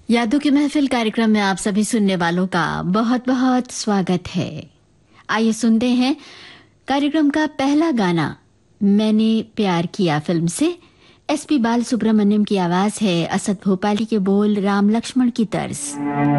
यादों की महफिल कार्यक्रम में आप सभी सुनने वालों का बहुत बहुत स्वागत है। आइए सुनते हैं कार्यक्रम का पहला गाना मैंने प्यार किया फिल्म से। एसपी बालसुब्रमण्यम की आवाज है, असद भोपाली के बोल, राम लक्ष्मण की तर्ज।